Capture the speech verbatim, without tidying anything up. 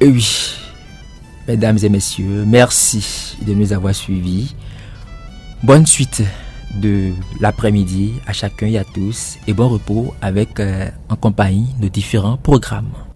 Et oui, mesdames et messieurs, merci de nous avoir suivis. Bonne suite de l'après-midi à chacun et à tous et bon repos avec euh, en compagnie de différents programmes.